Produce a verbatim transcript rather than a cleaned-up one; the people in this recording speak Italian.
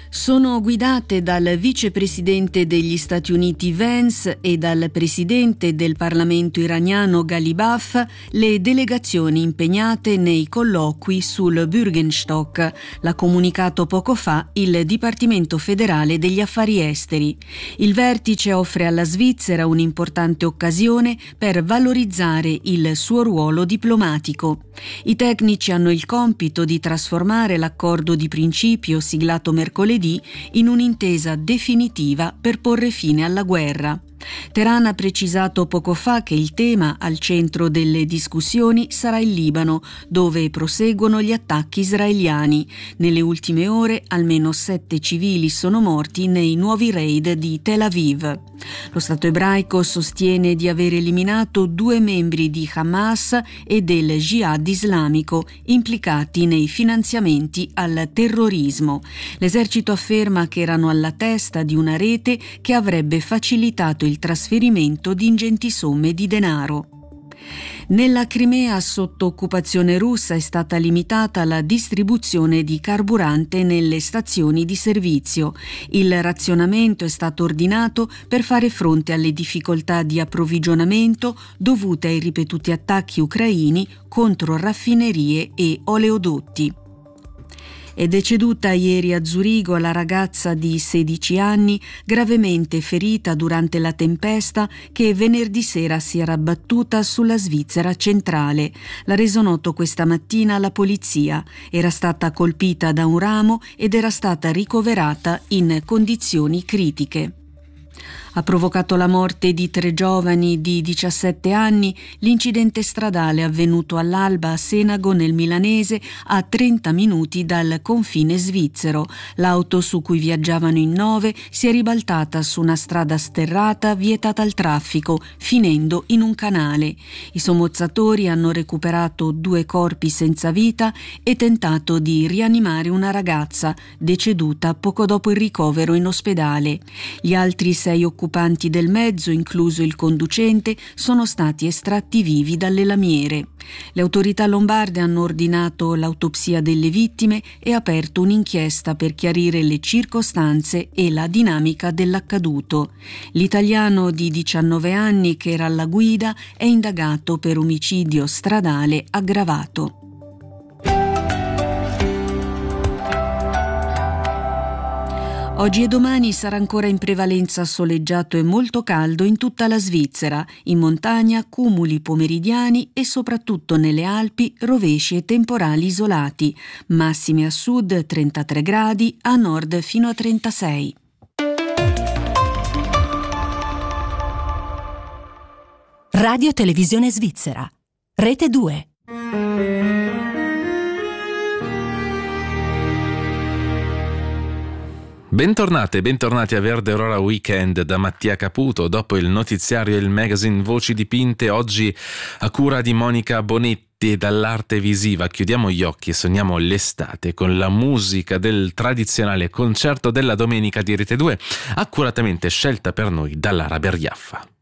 Sono guidate dal vicepresidente degli Stati Uniti Vance e dal presidente del Parlamento iraniano Ghalibaf le delegazioni impegnate nei colloqui sul Bürgenstock, l'ha comunicato poco fa il Dipartimento federale degli affari esteri. Il vertice offre alla Svizzera un'importante occasione per valorizzare il suo ruolo diplomatico. I tecnici hanno il compito di trasformare l'accordo di principio siglato mercoledì in un'intesa definitiva per porre fine alla guerra. Teheran ha precisato poco fa che il tema al centro delle discussioni sarà il Libano, dove proseguono gli attacchi israeliani. Nelle ultime ore almeno sette civili sono morti nei nuovi raid di Tel Aviv. Lo Stato ebraico sostiene di aver eliminato due membri di Hamas e del Jihad islamico implicati nei finanziamenti al terrorismo. L'esercito afferma che erano alla testa di una rete che avrebbe facilitato il trasferimento di ingenti somme di denaro. Nella Crimea sotto occupazione russa è stata limitata la distribuzione di carburante nelle stazioni di servizio. Il razionamento è stato ordinato per fare fronte alle difficoltà di approvvigionamento dovute ai ripetuti attacchi ucraini contro raffinerie e oleodotti. È deceduta ieri a Zurigo la ragazza di sedici anni gravemente ferita durante la tempesta che venerdì sera si era abbattuta sulla Svizzera centrale. L'ha reso noto questa mattina la polizia. Era stata colpita da un ramo ed era stata ricoverata in condizioni critiche. Ha provocato la morte di tre giovani di diciassette anni l'incidente stradale avvenuto all'alba a Senago nel Milanese a trenta minuti dal confine svizzero. L'auto su cui viaggiavano in nove si è ribaltata su una strada sterrata vietata al traffico, finendo in un canale. I sommozzatori hanno recuperato due corpi senza vita e tentato di rianimare una ragazza deceduta poco dopo il ricovero in ospedale. Gli altri sei occupanti del mezzo, incluso il conducente, sono stati estratti vivi dalle lamiere. Le autorità lombarde hanno ordinato l'autopsia delle vittime e aperto un'inchiesta per chiarire le circostanze e la dinamica dell'accaduto. L'italiano di diciannove anni che era alla guida è indagato per omicidio stradale aggravato. Oggi e domani sarà ancora in prevalenza soleggiato e molto caldo in tutta la Svizzera, in montagna cumuli pomeridiani e soprattutto nelle Alpi rovesci e temporali isolati, massimi a sud trentatré gradi, a nord fino a trentasei. Radio Televisione Svizzera, Rete due. Bentornate, bentornati a Verde Aurora Weekend da Mattia Caputo. Dopo il notiziario e il magazine Voci dipinte, oggi a cura di Monica Bonetti e dall'arte visiva chiudiamo gli occhi e sogniamo l'estate con la musica del tradizionale concerto della domenica di Rete due, accuratamente scelta per noi da Lara Berriaffa.